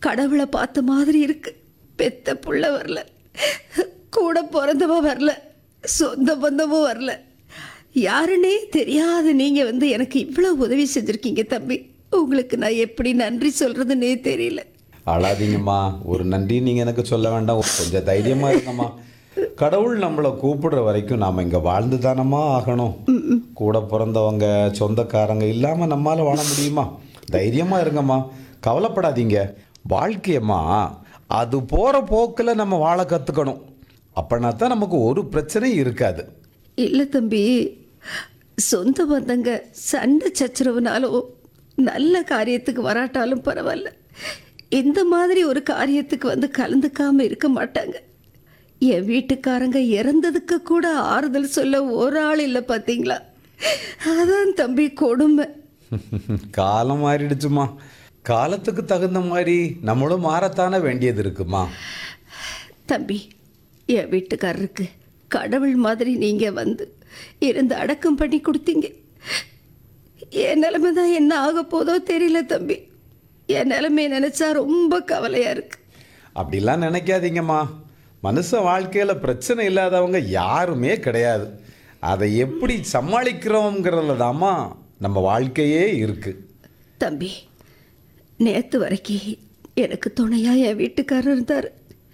கடவுளை பார்த்த மாதிரி இருக்கு. பெத்த புள்ள வரல, கூட பிறந்தவ வரல, சொந்த பந்தமும் வரல. யாருன்னே தெரியாத நீங்கள் வந்து எனக்கு இவ்வளோ உதவி செஞ்சுருக்கீங்க தம்பி. உங்களுக்கு நான் எப்படி நன்றி சொல்கிறதுன்னே தெரியல. அழாதீங்கம்மா. ஒரு நன்றி நீங்கள் எனக்கு சொல்ல வேண்டாம். கொஞ்சம் தைரியமாக இருங்கம்மா. கடவுள் நம்மளை கூப்பிடுற வரைக்கும் நாம் இங்கே வாழ்ந்து தானம்மா ஆகணும். கூட பிறந்தவங்க சொந்தக்காரங்க இல்லாமல் நம்மளால் வாழ முடியுமா? தைரியமாக இருங்கம்மா, கவலைப்படாதீங்க. வாழ்க்கையம்மா அது போகிற போக்கில் நம்ம வாழ கற்றுக்கணும். அப்படின்னா தான் நமக்கு ஒரு பிரச்சனையும் இருக்காது. இல்லை தம்பி, சொந்த பந்தங்க சண்டை சச்சரவுனாலும் நல்ல காரியத்துக்கு வராட்டாலும் பரவாயில்ல, இந்த மாதிரி ஒரு காரியத்துக்கு வந்து கலந்துக்காமல் இருக்க மாட்டாங்க. என் வீட்டுக்காரங்க இறந்ததுக்கு கூட ஆறுதல் சொல்ல ஒரு ஆள் இல்லை பார்த்தீங்களா? அதான் தம்பி கொடுமை. காலம் மாறிடுச்சுமா. காலத்துக்கு தகுந்த மாதிரி நம்மளும் மாறத்தானே வேண்டியது இருக்குமா? தம்பி, என் வீட்டுக்காரருக்கு கடவுள் மாதிரி நீங்கள் வந்து இருந்து அடக்கம் பண்ணி கொடுத்தீங்க. என் நிலைமை தான் என்ன ஆக போதோ தெரியல தம்பி. என் நிலைமையை நினச்சா ரொம்ப கவலையாக இருக்கு. அப்படிலாம் நினைக்காதீங்கம்மா. மனுஷ வாழ்க்கையில் பிரச்சனை இல்லாதவங்க யாருமே கிடையாது. அதை எப்படி சமாளிக்கிறோங்கிறதுல தாம்மா நம்ம வாழ்க்கையே இருக்குது. தம்பி, நேற்று வரைக்கும் எனக்கு துணையாக என் வீட்டுக்காரர் இருந்தார்.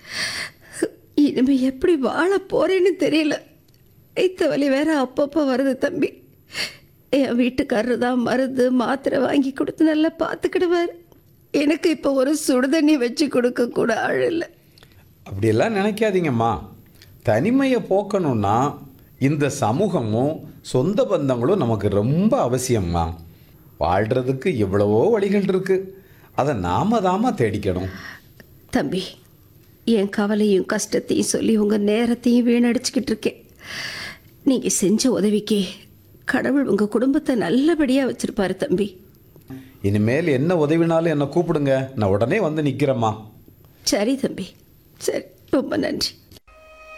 இனிமே எப்படி வாழ போறேன்னு தெரியல. வைத்த வலி வேற அப்பப்போ வருது தம்பி. என் வீட்டுக்காரர் தான் மருந்து மாத்திரை வாங்கி கொடுத்து நல்லா பார்த்துக்கிடுவார். எனக்கு இப்போ ஒரு சுடுதண்ணி வச்சு கொடுக்க கூட ஆள் இல்லை. அப்படியெல்லாம் நினைக்காதீங்கம்மா. தனிமையை போக்கணும்னா இந்த சமூகமும் சொந்த பந்தங்களும் நமக்கு ரொம்ப அவசியம்மா. வாழ்கிறதுக்கு எவ்வளவோ வழிகள் இருக்குது. அதை நாம தாமா தேடிக்கணும். தம்பி, என் கவலையும் கஷ்டத்தையும் சொல்லி உங்கள் நேரத்தையும் வீணடிச்சுக்கிட்டு இருக்கேன். நீங்கள் செஞ்ச உதவிக்கே கடவுள் உங்கள் குடும்பத்தை நல்லபடியாக வச்சுருப்பாரு தம்பி. இனிமேல் என்ன உதவினாலும் என்னை கூப்பிடுங்க, நான் உடனே வந்து நிற்கிறேம்மா. சரி தம்பி, சரி, ரொம்ப நன்றி.